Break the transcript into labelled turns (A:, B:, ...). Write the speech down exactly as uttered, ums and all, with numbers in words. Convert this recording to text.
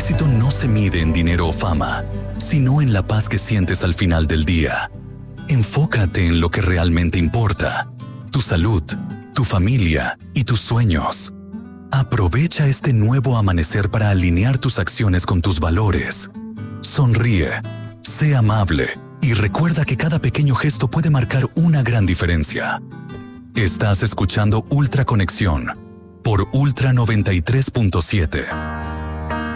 A: éxito no se mide en dinero o fama, sino en la paz que sientes al final del día. Enfócate en lo que realmente importa: tu salud, tu familia y tus sueños. Aprovecha este nuevo amanecer para alinear tus acciones con tus valores. Sonríe, sé amable y recuerda que cada pequeño gesto puede marcar una gran diferencia. Estás escuchando Ultra Conexión por Ultra noventa y tres punto siete.